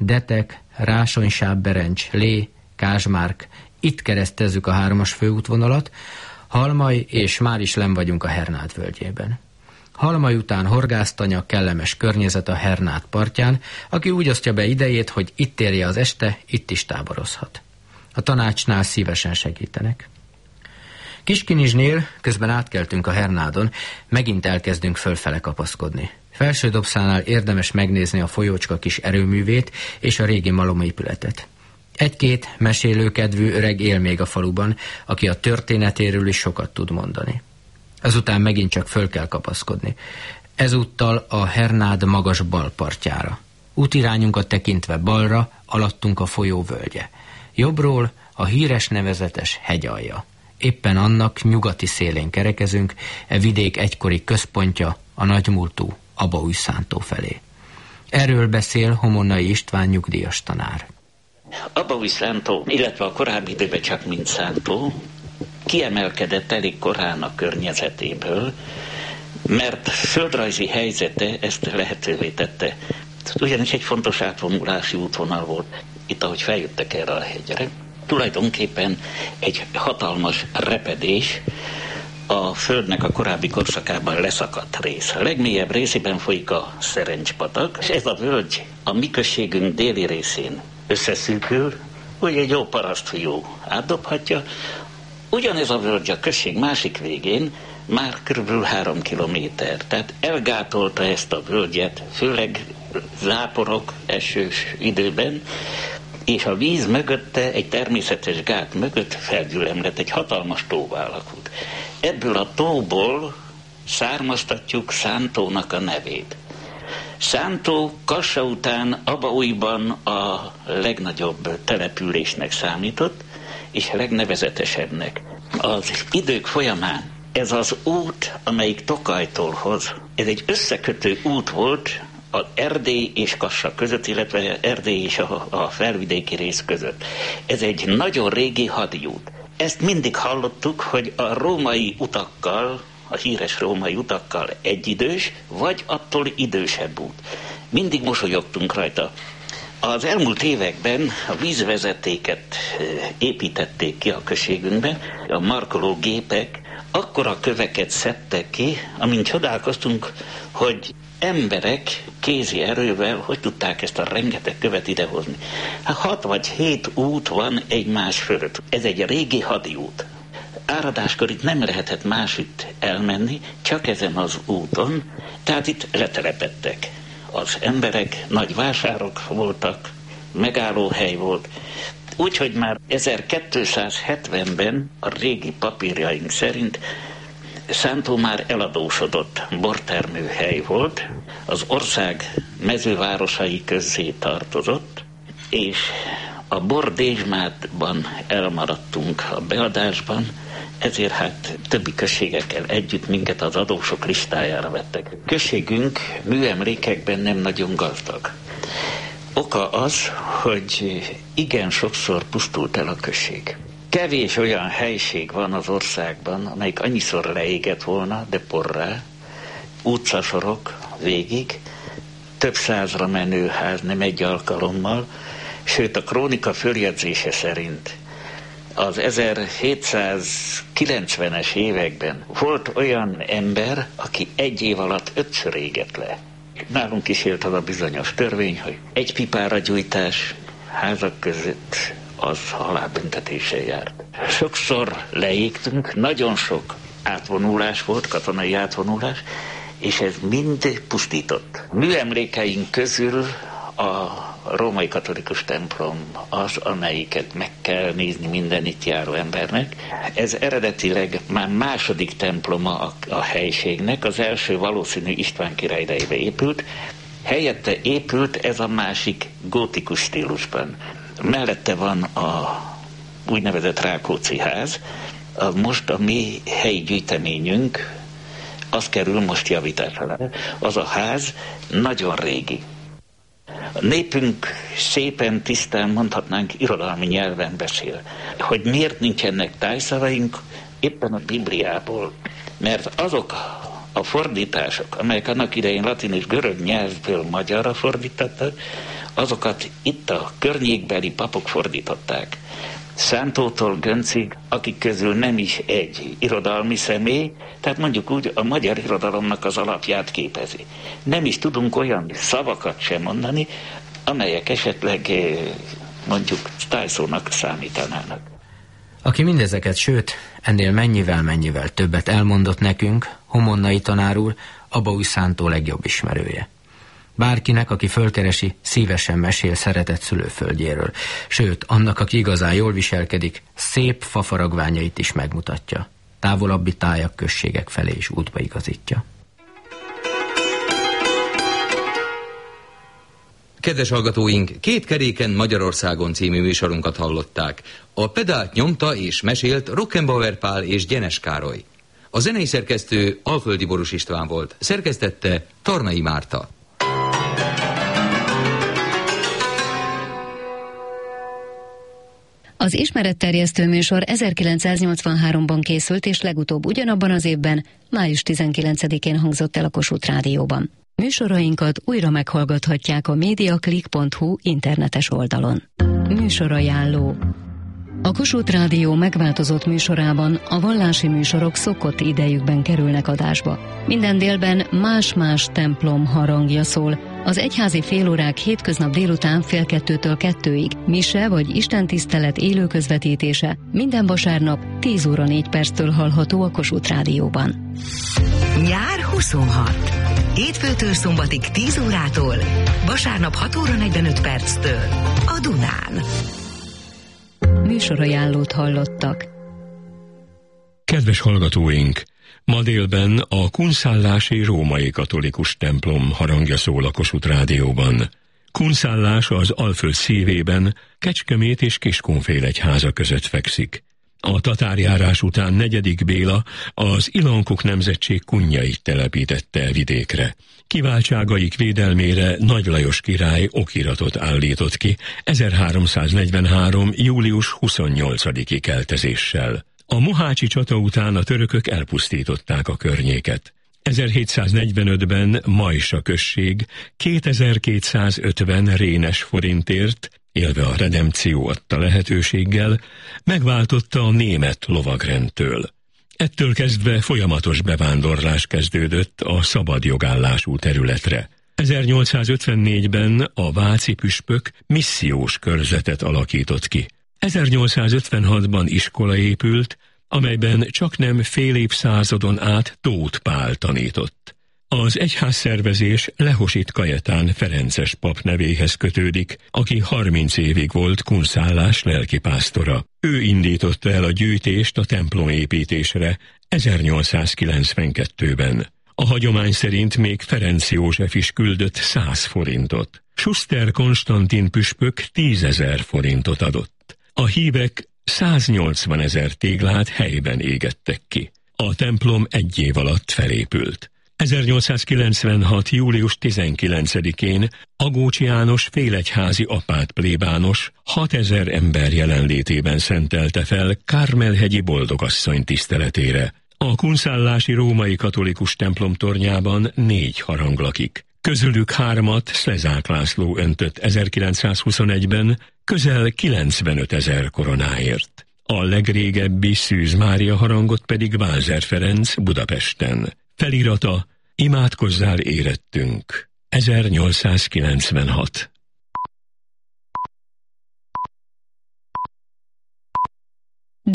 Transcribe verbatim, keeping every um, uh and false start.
Detek, Rásonysáv-Berencs, Lé, Kázsmárk, itt keresztezzük a hármas főútvonalat, Halmai, és már is lenn vagyunk a Hernád völgyében. Halmai után Horgásztanya, kellemes környezet a Hernád partján, aki úgy osztja be idejét, hogy itt érje az este, itt is táborozhat. A tanácsnál szívesen segítenek. Kiskinizsnél közben átkeltünk a Hernádon, megint elkezdünk fölfele kapaszkodni. Felső Dobszánál érdemes megnézni a folyócska kis erőművét és a régi malomépületet. Egy-két mesélőkedvű öreg él még a faluban, aki a történetéről is sokat tud mondani. Azután megint csak föl kell kapaszkodni. Ezúttal a Hernád magas bal partjára. Útirányunkat tekintve balra, alattunk a folyó völgye. Jobbról a híres nevezetes hegyalja. Éppen annak nyugati szélén kerekezünk, e vidék egykori központja, a nagymúltú Abaújszántó felé. Erről beszél Homonnai István nyugdíjas tanár. Abaújszántó, illetve a korábbi időben csak mint Szántó, kiemelkedett elég korán a környezetéből, mert földrajzi helyzete ezt lehetővé tette. Ugyanis egy fontos átvonulási útvonal volt itt, ahogy feljöttek erre a hegyre. Tulajdonképpen egy hatalmas repedés a földnek a korábbi korszakában leszakadt rész. A legmélyebb részében folyik a Szerencspatak, és ez a völgy a mi községünk déli részén összeszűkül, úgy egy jó parasztfiú átdobhatja. Ugyanez a völgy a község másik végén már kb. három kilométer. Tehát elgátolta ezt a völgyet, főleg záporok esős időben, és a víz mögötte, egy természetes gát mögött felgyülemlett, egy hatalmas tóvá alakult. Ebből a tóból származtatjuk Szántónak a nevét. Szántó Kassa után Abaújban a legnagyobb településnek számított, és a legnevezetesebbnek. Az idők folyamán ez az út, amelyik Tokajtól hoz, ez egy összekötő út volt az Erdély és Kassa között, illetve Erdély és a, a felvidéki rész között. Ez egy nagyon régi hadiút. Ezt mindig hallottuk, hogy a római utakkal, a híres római utakkal egyidős, vagy attól idősebb út. Mindig mosolyogtunk rajta. Az elmúlt években a vízvezetéket építették ki a községünkben, a markoló gépek akkora köveket szedtek ki, amint csodálkoztunk, hogy emberek kézi erővel hogy tudták ezt a rengeteg követ idehozni. Hát hat vagy hét út van egymás fölött. Ez egy régi hadiút. Áradáskor itt nem lehetett másitt elmenni, csak ezen az úton, tehát itt letelepedtek az emberek, nagy vásárok voltak, megállóhely volt, úgyhogy már ezerkétszázhetvenben a régi papírjaink szerint Szántó már eladósodott bortermőhely volt, az ország mezővárosai közé tartozott, és a bordézsmátban elmaradtunk a beadásban, ezért hát többi községekkel együtt minket az adósok listájára vettek. Községünk műemlékekben nem nagyon gazdag. Oka az, hogy igen sokszor pusztult el a község. Kevés olyan helység van az országban, amelyik annyiszor leégett volna, de porrá, utcasorok végig, több százra menő ház nem egy alkalommal, sőt a krónika följegyzése szerint az ezerhétszázkilencvenes években volt olyan ember, aki egy év alatt ötször égett le. Nálunk is élt az a bizonyos törvény, hogy egy pipára gyújtás házak között az halálbüntetéssel járt. Sokszor leégtünk, nagyon sok átvonulás volt, katonai átvonulás, és ez mind pusztított. Műemlékeink közül a római katolikus templom az, amelyiket meg kell nézni minden itt járó embernek. Ez eredetileg már második temploma a, a helységnek, az első valószínű István király idejébe épült, helyette épült ez a másik gótikus stílusban. Mellette van a úgynevezett Rákóczi ház, a, most a mi helyi gyűjteményünk, az kerül most javításra. Az a ház nagyon régi. A népünk szépen, tisztán, mondhatnánk, irodalmi nyelven beszél. Hogy miért nincsenek tájszavaink? Éppen a Bibliából. Mert azok a fordítások, amelyek annak idején latin és görög nyelvből magyarra fordítottak, azokat itt a környékbeli papok fordították. Szántótól Göncig, akik közül nem is egy irodalmi személy, tehát mondjuk úgy a magyar irodalomnak az alapját képezi. Nem is tudunk olyan szavakat sem mondani, amelyek esetleg mondjuk tájszónak számítanának. Aki mindezeket, sőt, ennél mennyivel-mennyivel többet elmondott nekünk, Homonnai tanár úr, Abaúj Szántó legjobb ismerője. Bárkinek, aki fölkeresi, szívesen mesél szeretett szülőföldjéről, sőt, annak, aki igazán jól viselkedik, szép fafaragványait is megmutatja. Távolabbi tájak, községek felé is útba igazítja. Kedves hallgatóink, Két keréken Magyarországon című műsorunkat hallották. A pedált nyomta és mesélt Rockenbauer Pál és Gyenes Károly. A zenei szerkesztő Alföldi Borús István volt, szerkesztette Tarnai Márta. Az ismeretterjesztő műsor ezerkilencszáznyolcvanháromban készült, és legutóbb ugyanabban az évben, május tizenkilencedikén hangzott el a Kossuth Rádióban. Műsorainkat újra meghallgathatják a mediaclick pont hu internetes oldalon. Műsorajánló. A Kossuth Rádió megváltozott műsorában a vallási műsorok szokott idejükben kerülnek adásba. Minden délben más-más templom harangja szól. Az egyházi félórák hétköznap délután fél kettőtől kettőig, mise vagy istentisztelet élő közvetítése minden vasárnap tíz óra négy perctől hallható a Kossuth Rádióban. Nyár huszonhat. Hétfőtől szombatig tíz órától, vasárnap hat óra negyvenöt perctől a Dunán. Műsorajánlót hallottak. Kedves hallgatóink! Ma délben a kunszállási római katolikus templom harangja szól a Kossuth Rádióban. Kunszállás az Alföld szívében, Kecskemét és Kiskunfél egyháza között fekszik. A tatárjárás után negyedik Béla az Ilankok nemzetség kunnyait telepítette el vidékre. Kiváltságaik védelmére Nagy Lajos király okiratot állított ki ezerháromszáznegyvenhárom. július huszonnyolcadiki keltezéssel. A mohácsi csata után a törökök elpusztították a környéket. ezerhétszáznegyvenötben Majsa község kétezer-kétszázötven rénes forintért, élve a redempció adta lehetőséggel, megváltotta a német lovagrendtől. Ettől kezdve folyamatos bevándorlás kezdődött a szabad jogállású területre. ezernyolcszázötvennégyben a váci püspök missziós körzetet alakított ki. ezernyolcszázötvenhatban iskola épült, amelyben csaknem fél évszázadon át Tóth Pál tanított. Az egyházszervezés Lehosít Kajetán ferences pap nevéhez kötődik, aki harminc évig volt kunszállás lelkipásztora. Ő indította el a gyűjtést a templom építésre ezernyolcszázkilencvenkettőben. A hagyomány szerint még Ferenc József is küldött száz forintot. Schuster Konstantin püspök tízezer forintot adott. A hívek száznyolcvanezer téglát helyben égettek ki. A templom egy év alatt felépült. ezernyolcszázkilencvenhat. július tizenkilencedikén Agócsi János félegyházi apát plébános hatezer ember jelenlétében szentelte fel Kármelhegyi Boldogasszony tiszteletére. A kunszállási római katolikus templom tornyában négy harang lakik. Közülük hármat Szlezák László öntött ezerkilencszázhuszonegyben közel kilencvenötezer koronáért. A legrégebbi Szűz Mária harangot pedig Válzer Ferenc Budapesten. Felirata: Imádkozzál érettünk, ezernyolcszázkilencvenhat.